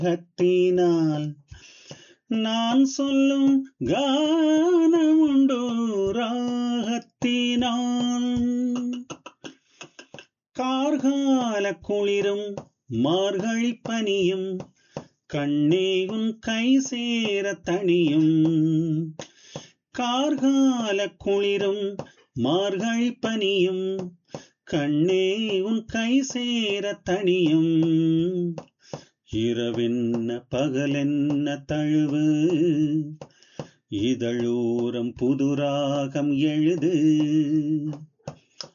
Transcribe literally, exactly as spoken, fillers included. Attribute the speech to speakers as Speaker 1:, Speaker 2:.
Speaker 1: கத்தினால் நான் சொல்லும் கானமுண்டோ ராகத்தினால். கார்கால குளிரும் மார்கழி பனியும் கண்ணே உன் கை சேர தனியும். கார்கால குளிரும் மார்கழி பனியும் கண்ணே உன் கை சேர தனியும். இரவென்ன பகலென்ன தழுவு இதழோரம் புதுராகம் எழுது.